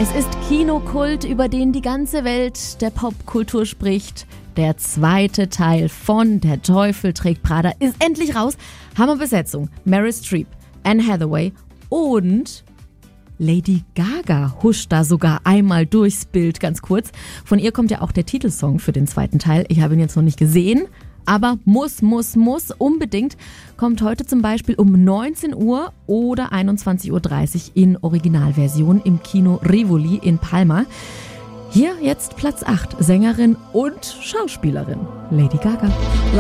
Es ist Kinokult, über den die ganze Welt der Popkultur spricht. Der zweite Teil von Der Teufel trägt Prada ist endlich raus. Hammerbesetzung. Meryl Streep, Anne Hathaway und Lady Gaga huscht da sogar einmal durchs Bild, ganz kurz. Von ihr kommt ja auch der Titelsong für den zweiten Teil. Ich habe ihn jetzt noch nicht gesehen, aber muss unbedingt. Kommt heute zum Beispiel um 19 Uhr oder 21.30 Uhr in Originalversion im Kino Rivoli in Palma. Hier jetzt Platz 8, Sängerin und Schauspielerin Lady Gaga.